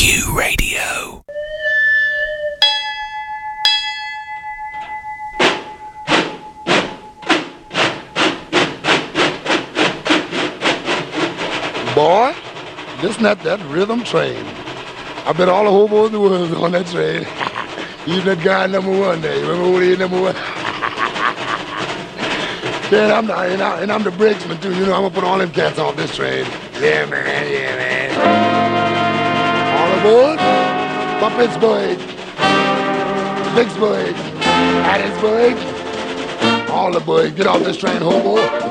Q Radio. Boy, this not that rhythm train. I bet all the hobos in the world is on that train. Even that guy number one there. You remember who he is, number one? Yeah, and I'm the brakesman too. You know, I'm gonna put all them cats off this train. Yeah, man. Yeah, man. All aboard for Pittsburgh, Vicksburg, Hattiesburg. All aboard. Get off this train, hobo.